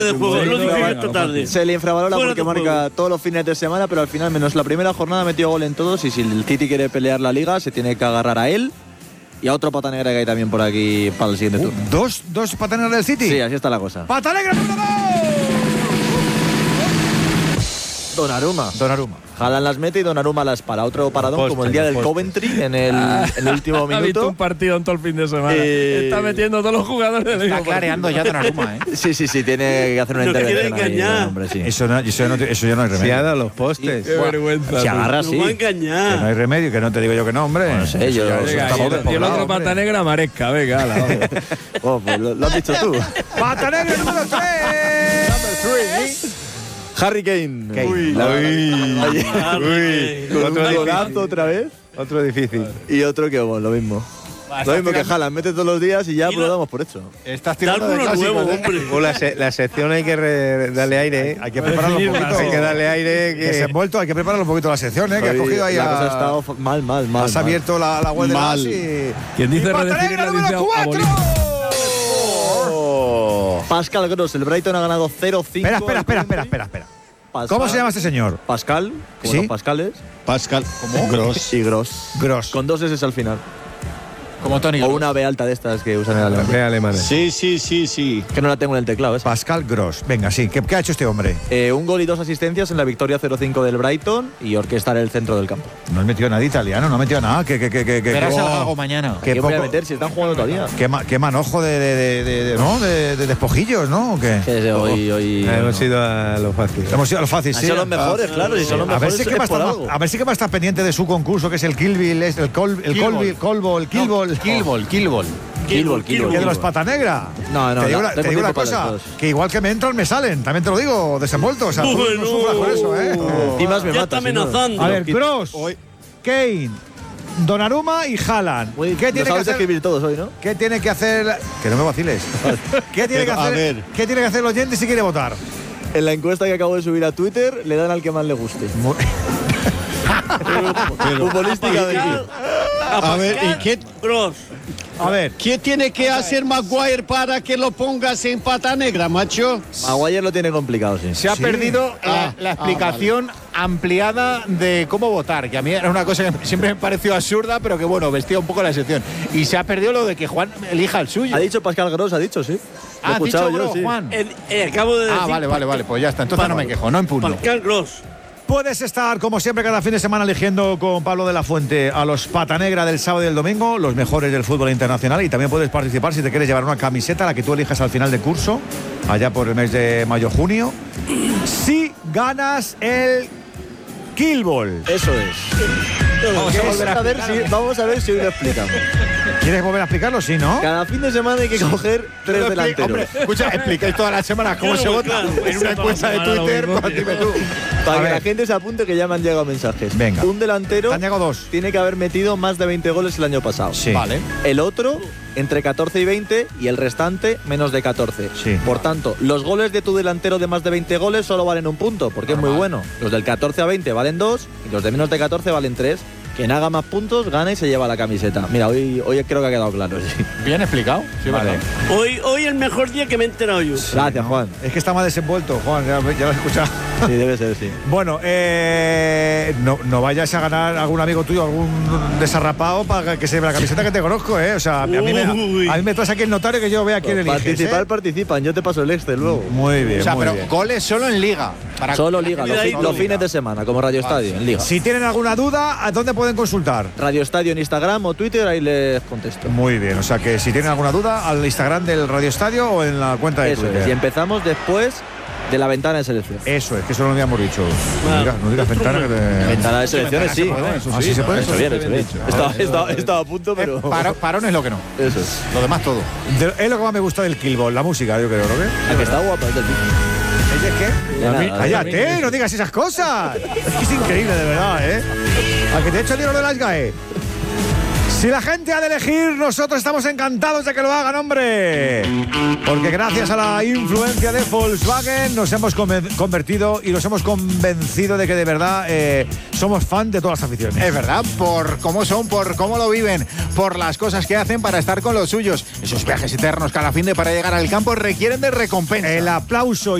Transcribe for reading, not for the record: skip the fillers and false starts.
de juego, lo dije esta tarde. Se le infravalora Fuera porque de marca juego. todos los fines de semana, pero al final, menos la primera jornada, metió gol en todos. Y si el City quiere pelear la Liga, se tiene que agarrar a él y a otro pata negra que hay también por aquí para el siguiente turno. ¿Dos pataneras del City? Sí, así está la cosa. ¡Pata negra, por Donnarumma. Donnarumma. Haaland las mete y Donnarumma las para. Otro paradón, como el día del Coventry en el último Ha visto minuto. un partido en todo el fin de semana. Está metiendo todos los jugadores del Está clareando ya Donnarumma, ¿eh? Sí, tiene que hacer una Nos quiere intervención ahí, engañar. hombre, sí. Eso ya no hay remedio. Se ha dado los postes. Qué vergüenza. Se agarra Nos así. va a Que no engañar. hay remedio, que no te digo yo que no, hombre. No sé, yo- Eso Venga, estamos y el despoblados, otro pata hombre. negra, Maresca. Venga, ala, vamos. Oh, pues lo has dicho tú. ¡Pata negra número 3! Harry Kane. Kane. Con Otro un golazo difícil. otra vez. Otro difícil. Y otro que bueno, lo mismo. Lo mismo que Haaland, mete todos los días y ya Y pues lo no- damos por hecho. Estás Da tirando de alguno clásicos, nuevo, ¿eh? hombre. La sección hay que darle aire. Hay que prepararlo un poquito. Hay que darle aire. Que se ha envuelto, hay que preparar un poquito la sección, ¿eh? Que has cogido ahí la cosa ha a... estado mal. Has abierto la web de la AS y... Quien dice ¡Y pata redefinir negra la número dice 4! abolir. Pascal Gross, el Brighton ha ganado 0-5. Espera. Pascal. ¿Cómo se llama este señor? Pascal, como ¿Sí? los Pascales. Pascal. Gross. Y Gross. Gross. Con 2 S al final. Como Tony O Kroos. una B alta de estas que usan en el alemán. Alemana. Sí. Que no la tengo en el teclado, esa. Pascal Gross. Venga, sí. ¿Qué ha hecho este hombre? Un gol y 2 asistencias en la victoria 0-5 del Brighton y orquestar el centro del campo. No has metido nada italiano, no ha metido nada. Verás al Gago mañana. Qué ¿Qué voy a poco- meter si están jugando todavía? Qué manojo de despojillos, ¿no? ¿O qué? Que hoy Hemos ido a lo fácil. Hemos ido a lo fácil, Han sí. sido los mejores, claro, si son los A ver mejores si que es va a por estar algo. a ver si que va a estar pendiente de su concurso, que es el Killbill, el Killball. Killball. ¿Y de los pata negra? No, te digo, tengo te digo una tiempo para cosa, los dos. que igual que me entran, me salen. También te lo digo, desenvuelto. O sea, tú no sufras por eso, ¿eh? Encima me Ya está mata, si no. amenazando. A ver, Gross, Kane, Donnarumma y Haaland. Uy, ¿Qué lo tiene que sabes hacer? escribir todos hoy, ¿no? ¿Qué tiene que hacer? Que no me vaciles. ¿Qué tiene que Pero, a hacer? ver. ¿Qué tiene que hacer el oyente si quiere votar? En la encuesta que acabo de subir a Twitter, le dan al que más le guste. Futbolísticamente. A ver, ¿y qué, Gross. A ver, qué tiene que hacer Maguire para que lo pongas en pata negra, macho? Maguire lo tiene complicado, sí. Se ha Sí. perdido la explicación ampliada de cómo votar, que a mí era una cosa que siempre me pareció absurda, pero que bueno, vestía un poco la sección. Y se ha perdido lo de que Juan elija el suyo. Ha dicho Pascal Gross, ha dicho, sí. Lo he ¿Has dicho escuchado yo, Gross, sí. Juan? Acabo de decir. Vale, pues ya está. Entonces no me quejo, no impugno. Pascal Gross. puedes estar, como siempre, cada fin de semana eligiendo con Pablo de la Fuente a los pata negra del sábado y del domingo, los mejores del fútbol internacional. Y también puedes participar si te quieres llevar una camiseta, la que tú elijas al final de curso, allá por el mes de mayo-junio, si ganas el Killball. Eso es. Vamos a ver si hoy lo explicamos. ¿Quieres volver a explicarlo? Sí, ¿no? Cada fin de semana hay que coger 3 delanteros. Hombre, escucha, explicáis todas las semanas cómo se vota en una encuesta de Twitter. Pues dime tú. Para A que ver. la gente se apunte que ya me han llegado mensajes. Venga. Un delantero Te han llegado dos. tiene que haber metido más de 20 goles el año pasado. Sí. Vale. El otro entre 14 y 20 y el restante menos de 14. Sí. Por tanto, los goles de tu delantero de más de 20 goles solo valen un punto, porque es muy bueno. Los del 14 a 20 valen 2 y los de menos de 14 valen 3. Quien haga más puntos gana y se lleva la camiseta. Mira, hoy creo que ha quedado claro. Sí. Bien explicado. Sí, Vale. verdad. Hoy el mejor día que me he enterado yo. Gracias, Juan. Es que está más desenvuelto, Juan, ya lo has escuchado. Sí, debe ser, sí. Bueno, no vayas a ganar algún amigo tuyo, algún desarrapado para que se lleve la camiseta que te conozco, ¿eh? O sea, a mí me traes aquí el notario que yo vea quién eliges, Participar, ¿eh? participan. Yo te paso el Excel luego. Muy bien, O sea, muy pero bien. goles solo en Liga. Para Solo Liga, los fines de semana, como Radio Estadio, en Liga. Si tienen alguna duda, ¿a dónde pueden consultar? Radio Estadio en Instagram o Twitter, ahí les contesto. Muy bien, o sea que si tienen alguna duda, al Instagram del Radio Estadio o en la cuenta de Eso Twitter. es. Y empezamos después de la ventana de selección. Eso es, que eso no lo habíamos dicho. No digas ventana que te... Ventana de selecciones, sí. Ah, sí se puede. Eso bien, eso bien. Estaba a punto, pero. Parón es lo que no. Eso es. Lo demás todo. Es lo que más me gusta del Killball, la música, yo creo, ¿no? La que está guapa es del tipo. ¿Es qué? De nada, ¡Cállate! ¡No digas esas cosas! Es que es increíble, de verdad, ¿eh? ¿A que te he hecho el libro de las GAE? Si la gente ha de elegir, nosotros estamos encantados de que lo hagan, hombre. Porque gracias a la influencia de Volkswagen nos hemos convertido y nos hemos convencido de que de verdad somos fan de todas las aficiones. Es verdad, por cómo son, por cómo lo viven, por las cosas que hacen para estar con los suyos. Esos viajes eternos cada fin de para llegar al campo requieren de recompensa. El aplauso